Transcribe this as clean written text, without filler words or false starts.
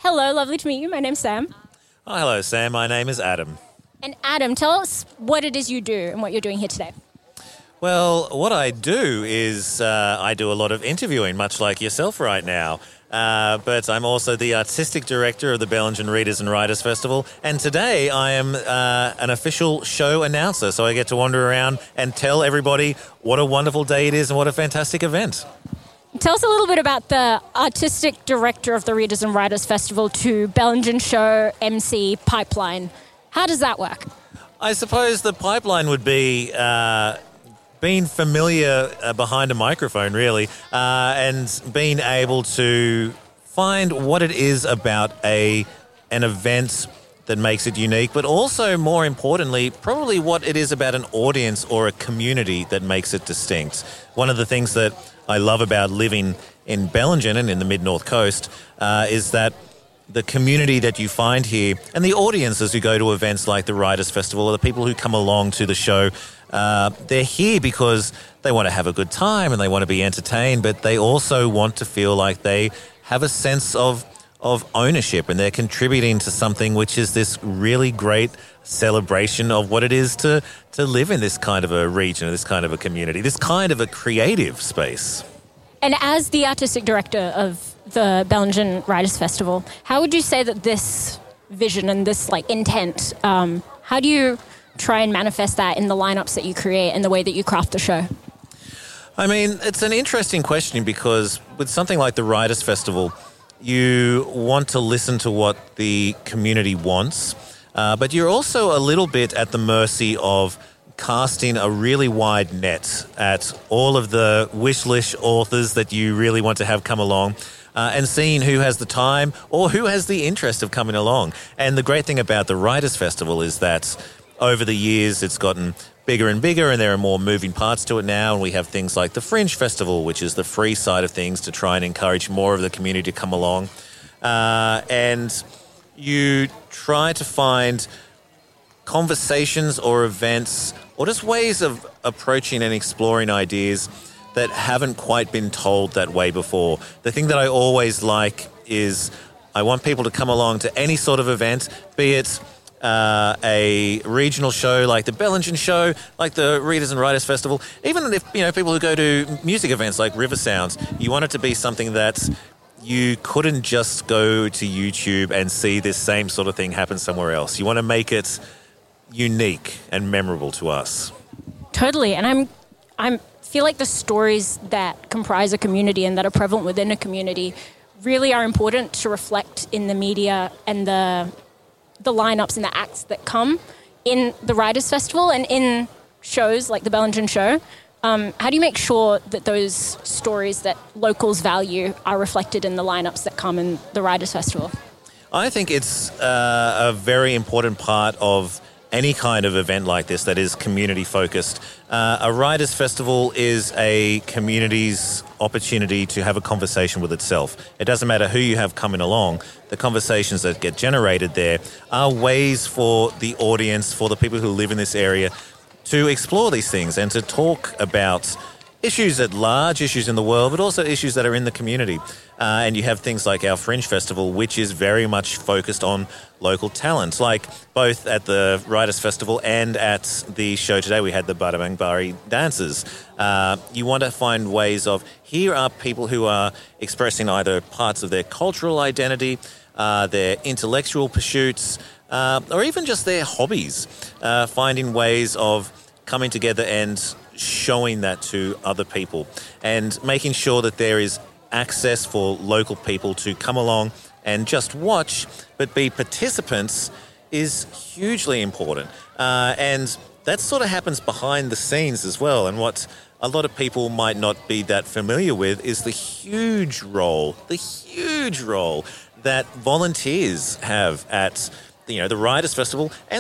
Hello, lovely to meet you. My name's Sam. Oh, hello, Sam. My name is Adam. And Adam, tell us what it is you do and what you're doing here today. Well, what I do is I do a lot of interviewing, much like yourself right now. But I'm also the artistic director of the Bellingen Readers and Writers Festival. And today I am an official show announcer. So I get to wander around and tell everybody what a wonderful day it is and what a fantastic event. Tell us a little bit about the artistic director of the Readers and Writers Festival to Bellingen Show MC pipeline. How does that work? I suppose the pipeline would be being familiar behind a microphone, really, and being able to find what it is about an event that makes it unique, but also, more importantly, probably what it is about an audience or a community that makes it distinct. One of the things that I love about living in Bellingen and in the Mid-North Coast is that the community that you find here and the audiences who go to events like the Writers' Festival or the people who come along to the show, they're here because they want to have a good time and they want to be entertained, but they also want to feel like they have a sense of ownership and they're contributing to something which is this really great celebration of what it is to live in this kind of a region, this kind of a community, this kind of a creative space. And as the artistic director of the Bellingen Writers Festival, how would you say that this vision and this intent, how do you try and manifest that in the lineups that you create and the way that you craft the show? I mean, it's an interesting question because with something like the Writers' Festival, you want to listen to what the community wants, but you're also a little bit at the mercy of casting a really wide net at all of the wish list authors that you really want to have come along and seeing who has the time or who has the interest of coming along. And the great thing about the Writers' Festival is that over the years it's gotten bigger and bigger and there are more moving parts to it now, and we have things like the Fringe Festival, which is the free side of things to try and encourage more of the community to come along. And you try to find conversations or events or just ways of approaching and exploring ideas that haven't quite been told that way before. The thing that I always like is I want people to come along to any sort of event, be it a regional show like the Bellingen Show, like the Readers and Writers Festival, even if, people who go to music events like River Sounds, you want it to be something that you couldn't just go to YouTube and see this same sort of thing happen somewhere else. You want to make it unique and memorable to us. Totally. And I feel like the stories that comprise a community and that are prevalent within a community really are important to reflect in the media and the lineups and the acts that come in the Writers' Festival and in shows like the Bellingen Show. How do you make sure that those stories that locals value are reflected in the lineups that come in the Writers' Festival? I think it's a very important part of any kind of event like this that is community-focused. A Writers' Festival is a community's opportunity to have a conversation with itself. It doesn't matter who you have coming along. The conversations that get generated there are ways for the audience, for the people who live in this area, to explore these things and to talk about issues at large, issues in the world, but also issues that are in the community. And you have things like our Fringe Festival, which is very much focused on local talent, like both at the Writers' Festival and at the show today we had the Badabangbari dancers. You want to find ways of, here are people who are expressing either parts of their cultural identity, their intellectual pursuits, or even just their hobbies, finding ways of coming together and showing that to other people and making sure that there is access for local people to come along and just watch but be participants is hugely important. And that sort of happens behind the scenes as well. And what a lot of people might not be that familiar with is the huge role that volunteers have at the Writers' Festival and